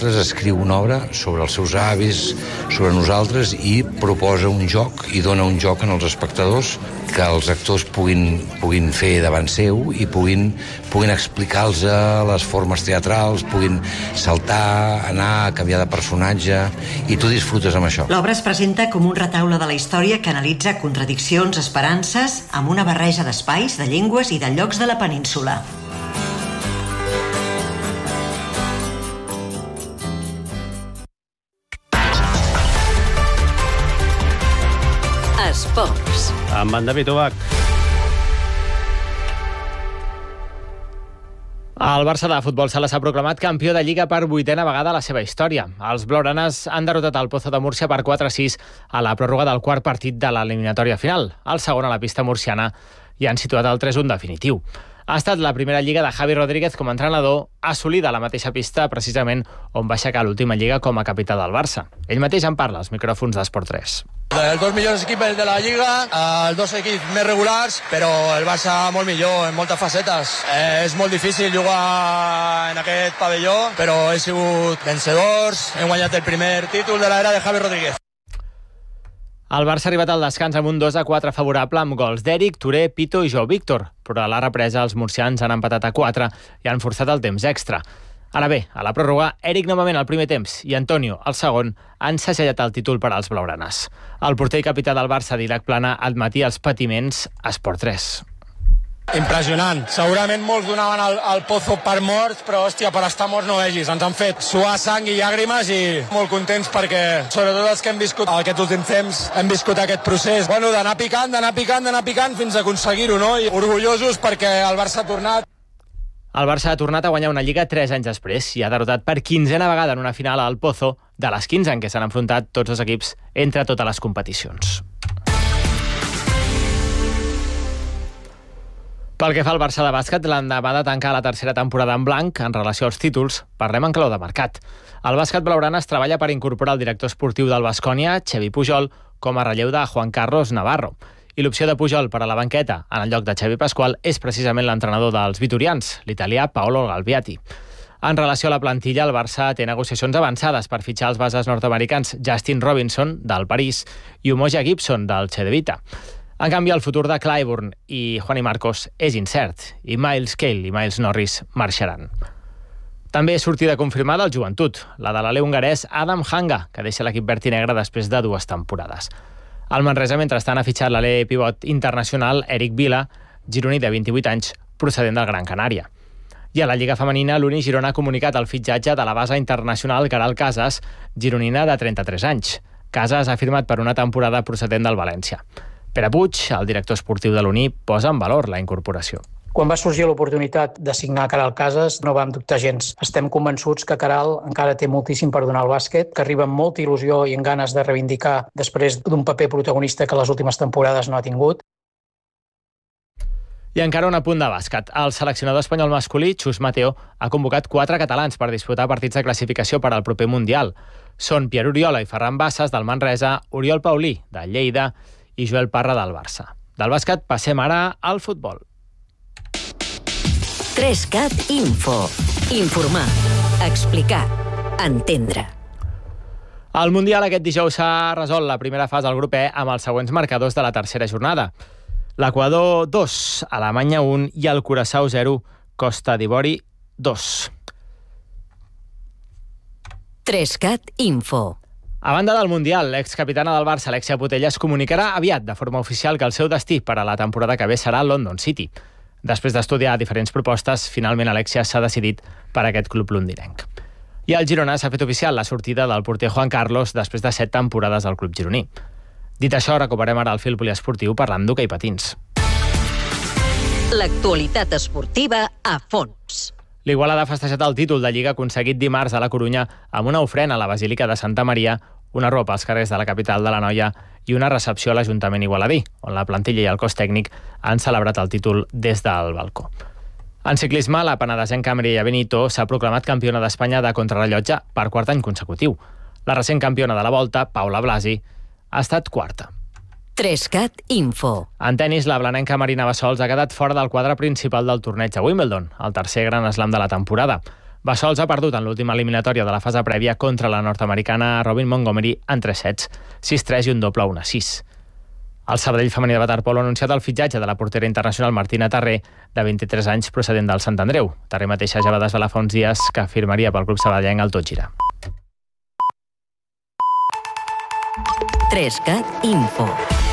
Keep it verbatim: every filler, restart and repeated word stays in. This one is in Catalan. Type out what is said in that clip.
nostres escriu una obra sobre els seus avis, sobre nosaltres, i proposa un joc i dona un joc en els espectadors que els actors puguin, puguin fer davant seu i puguin, puguin explicar-los les formes teatrals, puguin saltar, anar, canviar de personatge, i tu disfrutes amb això. L'obra es presenta com un retaule de la història que analitza contradiccions, esperances, amb una barreja d'espais, de llengües i de llocs de la península. Esports. Amb en David Ubach. El Barça de futbol sala s'ha proclamat campió de Lliga per vuitena vegada a la seva història. Els blaugranes han derrotat el Pozo de Múrcia per quatre a sis a la pròrroga del quart partit de l'eliminatòria final. El segon a la pista murciana i han situat el tres a un definitiu. Ha estat la primera Lliga de Javi Rodríguez com a entrenador, assolida a la mateixa pista precisament on va aixecar l'última Lliga com a capità del Barça. Ell mateix en parla als micròfons d'Esport tres. Els dos millors equips de la Lliga, els dos equips més regulars, però el Barça molt millor en moltes facetes. Eh, és molt difícil jugar en aquest pavelló, però he sigut vencedors, hem guanyat el primer títol de l'era de Javi Rodríguez. El Barça ha arribat al descans amb un dos a quatre favorable amb gols d'Eric, Touré, Pito i Joao Víctor, però a la represa els murcians han empatat a quatre i han forçat el temps extra. Ara bé, a la pròrroga, Eric novament al primer temps i Antonio, el segon, han segellat el títol per als blaugranes. El porter i capità del Barça, Didac Plana, admetia els patiments a Esport tres. Impressionant. Segurament molts donaven el, el Pozo per morts, però hòstia, per estar morts no vegis. Ens han fet suar sang i llàgrimes i molt contents perquè, sobretot els que hem viscut aquests últims temps, hem viscut aquest procés. Bueno, d'anar picant, d'anar picant, d'anar picant fins a aconseguir-ho, no? I orgullosos perquè el Barça ha tornat. El Barça ha tornat a guanyar una Lliga tres anys després i ha derrotat per quinzena vegada en una final al Pozo de les quinze en què s'han enfrontat tots els equips entre totes les competicions. Pel que fa al Barça de bàsquet, l'endemà de tancar la tercera temporada en blanc en relació als títols, parlem en clau de mercat. El bàsquet blaugrana es treballa per incorporar el director esportiu del Baskonia, Xevi Pujol, com a relleu de Juan Carlos Navarro. I l'opció de Pujol per a la banqueta, en el lloc de Xavi Pasqual, és precisament l'entrenador dels vitorians, l'italià Paolo Galbiati. En relació a la plantilla, el Barça té negociacions avançades per fitxar els bases nord-americans Justin Robinson, del París, i Umoja Gibson, del Cedevita. En canvi, el futur de Clyburn i Juani Marcos és incert, i Miles Cale i Miles Norris marxaran. També és sortida confirmada el Joventut, la de l'alè hongarès Adam Hanga, que deixa l'equip verd i negre després de dues temporades. El Manresa, mentrestant, ha fitxat l'alè pivot internacional Eric Vila, gironí de vint-i-vuit anys, procedent del Gran Canària. I a la Lliga Femenina, l'Uni Girona ha comunicat el fitxatge de la base internacional Caral Casas, gironina de trenta-tres anys. Casas ha firmat per una temporada procedent del València. Pere Puig, el director esportiu de l'Uni, posa en valor la incorporació. Quan va sorgir l'oportunitat de signar Caral Casas, no vam dubtar gens. Estem convençuts que Caral encara té moltíssim per donar al bàsquet, que arriba amb molta il·lusió i amb ganes de reivindicar després d'un paper protagonista que les últimes temporades no ha tingut. I encara un apunt de bàsquet. El seleccionador espanyol masculí, Xus Mateo, ha convocat quatre catalans per disputar partits de classificació per al proper Mundial. Són Pierre Oriola i Ferran Bassas, del Manresa, Oriol Paulí, del Lleida, i Joel Parra, del Barça. Del bàsquet passem ara al futbol. tres cat Info. Informar, explicar, entendre. El Mundial aquest dijous s'ha resolt la primera fase del grup E amb els següents marcadors de la tercera jornada. L'Equador dos, Alemanya un i el Curaçao zero, Costa d'Ivori dos. tres cat Info. A banda del Mundial, l'excapitana del Barça, Alexia Putellas, comunicarà aviat de forma oficial que el seu destí per a la temporada que ve serà London City. Després d'estudiar diferents propostes, finalment Alexia s'ha decidit per a aquest club londinenc. I al Girona s'ha fet oficial la sortida del porter Juan Carlos després de set temporades al club gironí. Dit això, recuperem ara el fil poliesportiu parlant d'hoquei patins. L'actualitat esportiva a fons. L'Igualada ha festejat el títol de Lliga aconseguit dimarts a la Corunya amb una ofrena a la Basílica de Santa Maria, una ropa als carrers de la capital de l'Anoia i una recepció a l'Ajuntament igualadí, on la plantilla i el cos tècnic han celebrat el títol des del balcó. En ciclisme, la penedesenca Mireia Benito s'ha proclamat campiona d'Espanya de contrarrellotge per quart any consecutiu. La recent campiona de la Volta, Paula Blasi, ha estat quarta. tres cat Info. En tenis, la blanenca Marina Bassols ha quedat fora del quadre principal del torneig a Wimbledon, el tercer gran slam de la temporada. Bassols ha perdut en l'última eliminatòria de la fase prèvia contra la nord-americana Robin Montgomery en tres sets, sis tres i un doble un a sis. El Sabadell femení de waterpolo ha anunciat el fitxatge de la portera internacional Martina Tarré, de vint-i-tres anys, procedent del Sant Andreu. Tarré mateixa ja va desvelar fa uns dies que firmaria pel club sabadellenc al Tot Gira. tres cat Info.